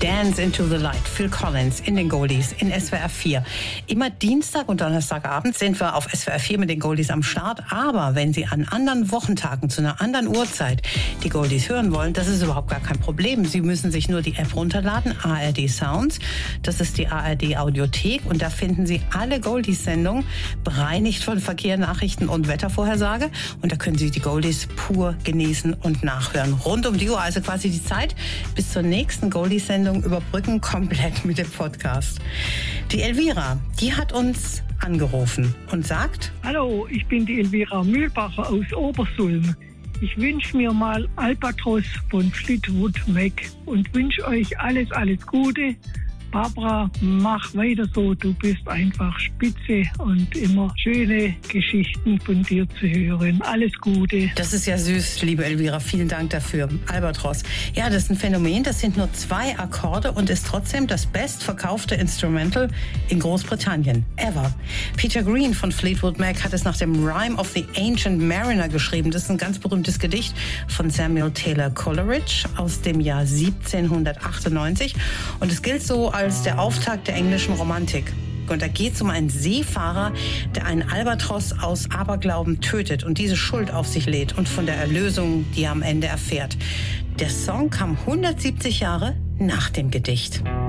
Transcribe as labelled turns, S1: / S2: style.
S1: Dance into the Light, Phil Collins in den Goldies in SWR 4. Immer Dienstag und Donnerstagabend sind wir auf SWR 4 mit den Goldies am Start. Aber wenn Sie an anderen Wochentagen zu einer anderen Uhrzeit die Goldies hören wollen, das ist überhaupt gar kein Problem. Sie müssen sich nur die App runterladen, ARD Sounds. Das ist die ARD Audiothek und da finden Sie alle Goldies-Sendungen bereinigt von Verkehr, Nachrichten und Wettervorhersage. Und da können Sie die Goldies pur genießen und nachhören. Rund um die Uhr, also quasi die Zeit bis zur nächsten Goldies-Sendung überbrücken, komplett mit dem Podcast. Die Elvira, die hat uns angerufen und sagt:
S2: Hallo, ich bin die Elvira Mühlbacher aus Obersulm. Ich wünsche mir mal Albatros von Fleetwood Mac und wünsche euch alles Gute. Barbara, mach weiter so, du bist einfach spitze und immer schöne Geschichten von dir zu hören. Alles Gute.
S1: Das ist ja süß, liebe Elvira, vielen Dank dafür. Albatros. Ja, das ist ein Phänomen, das sind nur 2 Akkorde und ist trotzdem das bestverkaufte Instrumental in Großbritannien. Ever. Peter Green von Fleetwood Mac hat es nach dem Rime of the Ancient Mariner geschrieben. Das ist ein ganz berühmtes Gedicht von Samuel Taylor Coleridge aus dem Jahr 1798 und es gilt so als der Auftakt der englischen Romantik. Und da geht es um einen Seefahrer, der einen Albatros aus Aberglauben tötet und diese Schuld auf sich lädt und von der Erlösung, die er am Ende erfährt. Der Song kam 170 Jahre nach dem Gedicht.